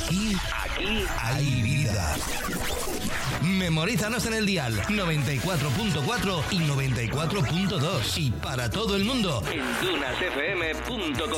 Aquí hay vida. Memorízanos en el dial 94.4 y 94.2 y para todo el mundo en dunasfm.com.